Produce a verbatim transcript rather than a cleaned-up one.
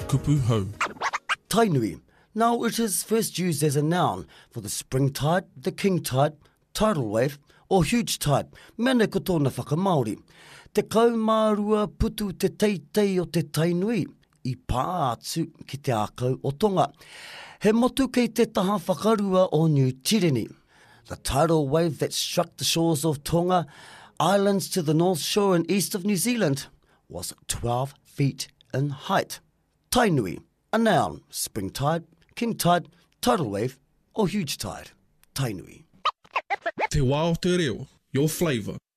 kupu hau. Tainui. Now it is first used as a noun for the spring tide, the king tide, tidal wave, or huge tide. Mene ko tōna whakamaori. Te kaumārua putu te teitei o te tainui, I pā atu ki te ākau o Tonga. He motu kei te taha whakarua o New Tireni. The tidal wave that struck the shores of Tonga, islands to the north shore and east of New Zealand, was twelve feet in height. Tainui, a noun, spring tide, king tide, tidal wave, or huge tide. Tainui. Te wā o te reo, your flavour.